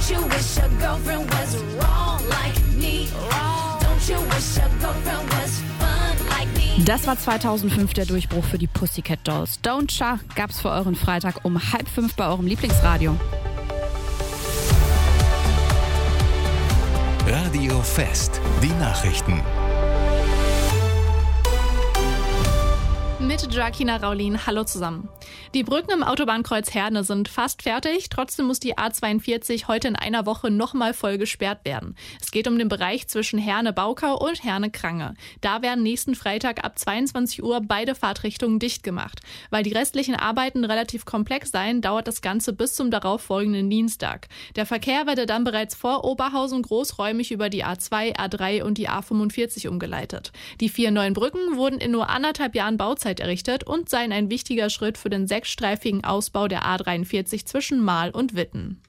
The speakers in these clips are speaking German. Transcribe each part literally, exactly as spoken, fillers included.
you wish your girlfriend was wrong like me? Don't you wish your girlfriend was fun like me? Das war zweitausendfünf der Durchbruch für die Pussycat Dolls. Don't Cha gab's für euren Freitag um halb fünf bei eurem Lieblingsradio. Radio Fest, die Nachrichten. Mit Joaquina Raulin, hallo zusammen. Die Brücken im Autobahnkreuz Herne sind fast fertig, trotzdem muss die A zweiundvierzig heute in einer Woche nochmal voll gesperrt werden. Es geht um den Bereich zwischen Herne-Baukau und Herne-Krange. Da werden nächsten Freitag ab zweiundzwanzig Uhr beide Fahrtrichtungen dicht gemacht. Weil die restlichen Arbeiten relativ komplex seien, dauert das Ganze bis zum darauffolgenden Dienstag. Der Verkehr werde dann bereits vor Oberhausen großräumig über die A zwei, A drei und die A fünfundvierzig umgeleitet. Die vier neuen Brücken wurden in nur anderthalb Jahren Bauzeit errichtet und seien ein wichtiger Schritt für den sechsstreifigen Ausbau der A dreiundvierzig zwischen Marl und Witten.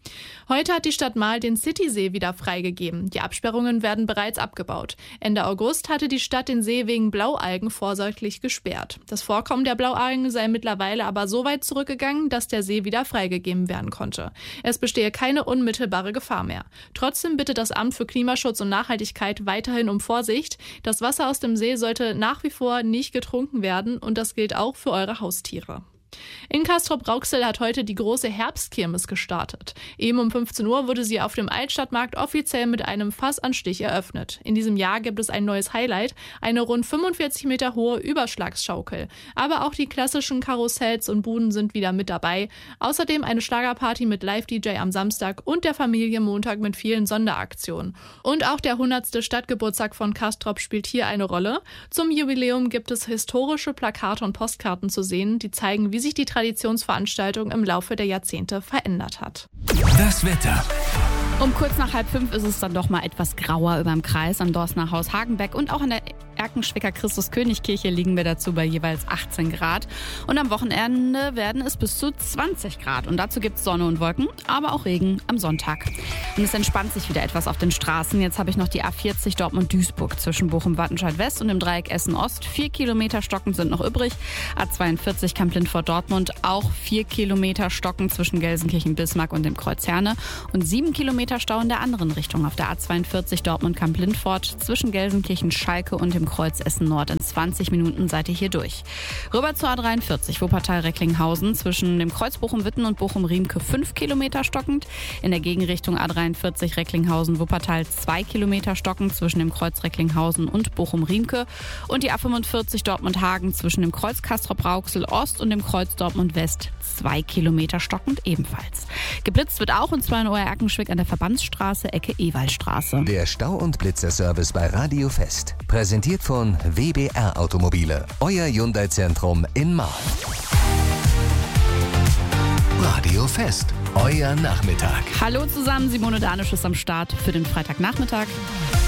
Heute hat die Stadt Marl den Citysee wieder freigegeben. Die Absperrungen werden bereits abgebaut. Ende August hatte die Stadt den See wegen Blaualgen vorsorglich gesperrt. Das Vorkommen der Blaualgen sei mittlerweile aber so weit zurückgegangen, dass der See wieder freigegeben werden konnte. Es bestehe keine unmittelbare Gefahr mehr. Trotzdem bittet das Amt für Klimaschutz und Nachhaltigkeit weiterhin um Vorsicht. Das Wasser aus dem See sollte nach wie vor nicht getrunken werden und das gilt auch für eure Haustiere. In Castrop-Rauxel hat heute die große Herbstkirmes gestartet. Eben um fünfzehn Uhr wurde sie auf dem Altstadtmarkt offiziell mit einem Fassanstich eröffnet. In diesem Jahr gibt es ein neues Highlight, eine rund fünfundvierzig Meter hohe Überschlagsschaukel. Aber auch die klassischen Karussells und Buden sind wieder mit dabei. Außerdem eine Schlagerparty mit Live-D J am Samstag und der Familienmontag mit vielen Sonderaktionen. Und auch der hundertste Stadtgeburtstag von Castrop spielt hier eine Rolle. Zum Jubiläum gibt es historische Plakate und Postkarten zu sehen, die zeigen, wie sich die Traditionsveranstaltung im Laufe der Jahrzehnte verändert hat. Das Wetter. Um kurz nach halb fünf ist es dann doch mal etwas grauer über dem Kreis. Am Dorstner Haus Hagenbeck und auch in der Erkenschwicker Christus-König-Kirche liegen wir dazu bei jeweils achtzehn Grad. Und am Wochenende werden es bis zu zwanzig Grad. Und dazu gibt es Sonne und Wolken, aber auch Regen am Sonntag. Und es entspannt sich wieder etwas auf den Straßen. Jetzt habe ich noch die A vierzig Dortmund-Duisburg zwischen Bochum-Wattenscheid-West und dem Dreieck Essen-Ost. Vier Kilometer stockend sind noch übrig. A zweiundvierzig Kamp-Lindfort-Dortmund auch vier Kilometer stocken zwischen Gelsenkirchen-Bismarck und dem Kreuz Herne. Und sieben Kilometer Stau in der anderen Richtung auf der A zweiundvierzig Dortmund-Kamp-Lindfort zwischen Gelsenkirchen-Schalke und dem Kreuz Essen-Nord. In zwanzig Minuten seid ihr hier durch. Rüber zur A dreiundvierzig Wuppertal-Recklinghausen zwischen dem Kreuz Bochum-Witten und Bochum-Riemke fünf Kilometer stockend. In der Gegenrichtung A dreiundvierzig Recklinghausen-Wuppertal zwei Kilometer stockend zwischen dem Kreuz Recklinghausen und Bochum-Riemke. Und die A fünfundvierzig Dortmund-Hagen zwischen dem Kreuz Castrop-Rauxel-Ost und dem Kreuz Dortmund-West zwei Kilometer stockend ebenfalls. Geblitzt wird auch und zwar in Oer-Erkenschwick an der Verbandsstraße, Ecke Ewaldstraße. Der Stau- und Blitzerservice bei Radio Fest. Präsentiert von W B R Automobile. Euer Hyundai-Zentrum in Marl. Radio Fest. Euer Nachmittag. Hallo zusammen, Simone Danisch ist am Start für den Freitagnachmittag.